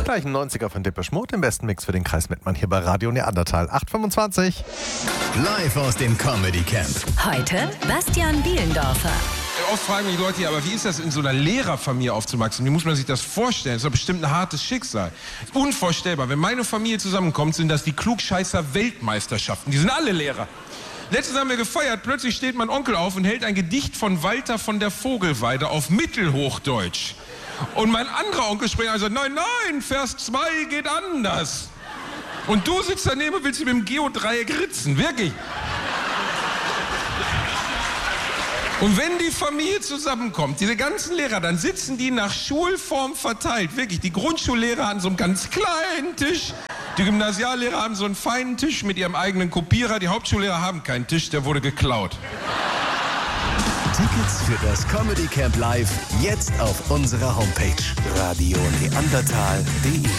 Gleich ein 90er von Depeche Mode, im besten Mix für den Kreis Mettmann hier bei Radio Neandertal. 8:25. Live aus dem Comedy Camp. Heute Bastian Bielendorfer. Oft fragen mich die Leute, aber wie ist das, in so einer Lehrerfamilie aufzuwachsen? Wie muss man sich das vorstellen? Das ist doch bestimmt ein hartes Schicksal. Unvorstellbar. Wenn meine Familie zusammenkommt, sind das die Klugscheißer-Weltmeisterschaften. Die sind alle Lehrer. Letztens haben wir gefeiert, plötzlich steht mein Onkel auf und hält ein Gedicht von Walter von der Vogelweide auf Mittelhochdeutsch. Und mein anderer Onkel spricht also, nein, Vers 2 geht anders. Und du sitzt daneben und willst mit dem Geodreieck ritzen, wirklich. Und wenn die Familie zusammenkommt, diese ganzen Lehrer, dann sitzen die nach Schulform verteilt. Wirklich, die Grundschullehrer an so einem ganz kleinen Tisch. Die Gymnasiallehrer haben so einen feinen Tisch mit ihrem eigenen Kopierer. Die Hauptschullehrer haben keinen Tisch, der wurde geklaut. Tickets für das Comedy Camp Live jetzt auf unserer Homepage radioneandertal.de.